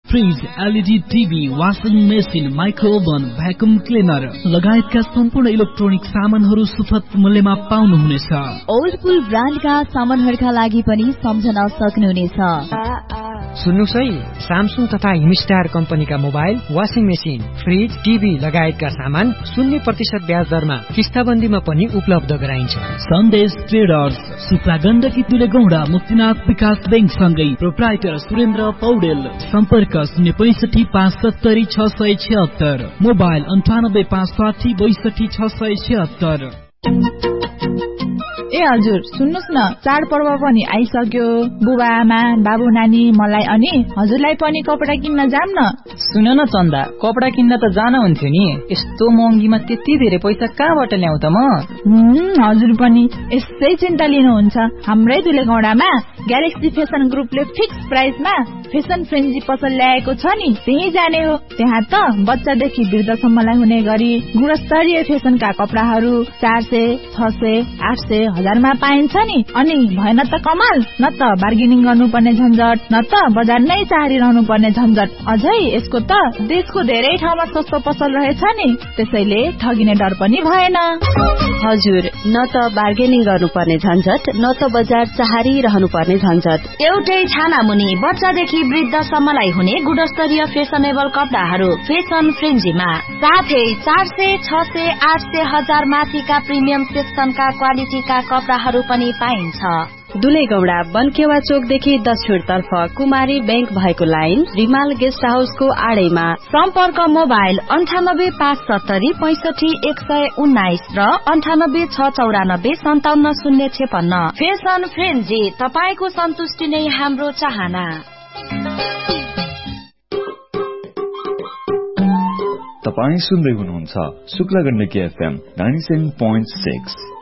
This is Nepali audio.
Fridge, LED TV, washing machine, माइक्रोओभन, vacuum cleaner लगायतका सम्पूर्ण इलेक्ट्रोनिक सामानहरू सुपथ मूल्यमा पाउनुहुनेछ। ओल्डपुल ब्रान्डका सामानहरूका लागि पनि सम्झन सक्नुहुनेछ। सुन्नुहोस् है, सामसुङ तथा हिमस्टार कम्पनीका mobile, washing machine, fridge, TV लगायतका सामान 0% ब्याज दरमा किस्ताबन्दीमा पनि उपलब्ध गराइन्छ। सन्देश ट्रेडर्स, सुप्रा गण्डकी दुलेगौडा, मुक्तिनाथ विकास बैंक सँगै प्रोप्राइटर सुरेन्द्र पौडेल। सम्पर्क 065-570-676, मोबाइल 98-560-62-676। ए हजुर, सुन्नुस् न, चाडपर्व पनि आइसक्यो। बुबा आमा, बाबु नानी, मलाई अनि हजुरलाई पनि कपडा किन्न जाम न। सुन न चन्दा, कपडा किन्न त जान हुन्थ्यो नि। यस्तो महँगीमा त्यति धेरै पैसा कहाँबाट ल्याउँ त म? हजुर पनि यसै चिन्ता लिनुहुन्छ। हाम्रै दुलेगौडामा ग्यालेक्सी फेसन ग्रुपले फिक्स प्राइसमा फेसन फ्रेन्जी पसल ल्याएको छ नि, त्यही जाने हो। त्यहाँ त बच्चादेखि वृद्धसम्मलाई हुने गरी गुणस्तरीय फेसनका कपडाहरू 400, 600, 800, 1000मा पाइन्छ नि। अनि भएन त कमाल, न त बार्गेनिङ गर्नुपर्ने झन्झट, न त बजार नै चाहरिरहनु पर्ने झन्झट। अझै यसको त देशको धेरै ठाउँमा सस्तो पसल रहेछ नि, त्यसैले ठगिने डर पनि भएन। हजुर, न त बार्गेनिङ गर्नुपर्ने झन्झट, न त बजार चाहरिरहनु पर्ने झन्झट। एउटै छाना मुनि बच्चादेखि वृद्धसम्मलाई हुने गुणस्तरीय फेसनेबल कपडाहरू फेसन फ्रेन्जीमा। साथै 400, 600, 800, 1000 माथिका प्रिमियम सेक्सनका क्वालिटीका कपडाहरू पनि पाइन्छ। दुलेगौडा बनकेवा चोकदेखि दक्षिण तर्फ कुमारी बैंक भएको लाइन, रिमाल गेस्ट हाउसको आडैमा। सम्पर्क मोबाइल 98-570-65-119 र 98-694-57-056। फेसन फ्रेन्जी, तपाईको सन्तुष्टि नै हाम्रो चाहना। तपाई सुन्दै हुनुहुन्छ शुक्ला गण्डकी FM 97.6।